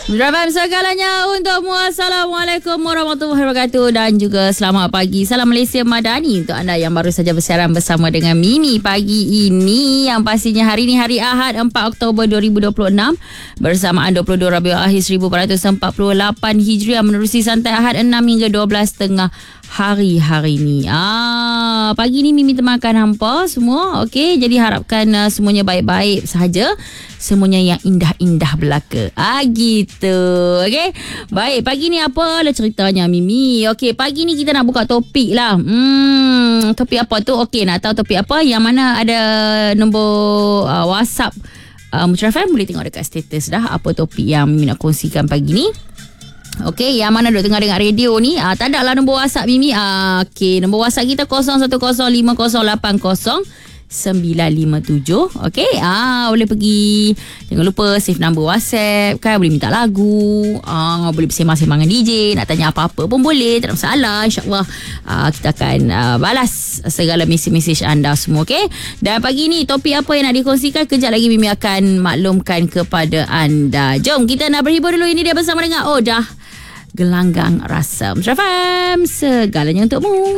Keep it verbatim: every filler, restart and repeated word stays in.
Rahman segalanya untukmu. Assalamualaikum warahmatullahi wabarakatuh dan juga selamat pagi. Salam Malaysia Madani untuk anda yang baru saja bersiaran bersama dengan Mimi pagi ini, yang pastinya hari ini hari Ahad empat Oktober dua ribu dua puluh enam bersamaan dua puluh dua Rabiul Akhir seribu empat ratus empat puluh lapan Hijriah menerusi santai Ahad enam hingga dua belas tengah hari hari ni. Ah, pagi ni Mimi temankan hampa semua. Okey, jadi harapkan uh, semuanya baik-baik sahaja. Semuanya yang indah-indah belaka. Ah, gitu. Okey. Baik, pagi ni apa lah ceritanya Mimi? Okey, pagi ni kita nak buka topik lah. Hmm, topik apa tu? Okey, nak tahu topik apa? Yang mana ada nombor uh, WhatsApp uh, Mutra F M, boleh tengok dekat status dah apa topik yang Mimi nak kongsikan pagi ni. Okey, yang mana duk tengah dengar radio ni, ah, tak ada lah nombor WhatsApp Mimi. Ah, okey, nombor WhatsApp kita kosong satu kosong lima kosong lapan kosong sembilan lima tujuh. Okey, ah, boleh pergi. Jangan lupa save number WhatsApp kan, boleh minta lagu, ah, boleh bersembang-sembang dengan D J, nak tanya apa-apa pun boleh, tak ada masalah. InsyaAllah ah, kita akan ah, balas segala mesej-mesej anda semua. Okey, dan pagi ni topik apa yang nak dikongsikan, kejap lagi Mimi akan maklumkan kepada anda. Jom kita nak berhibur dulu. Ini dia bersama dengan Odah, Gelanggang Rasa. Mutra F M, segalanya untukmu.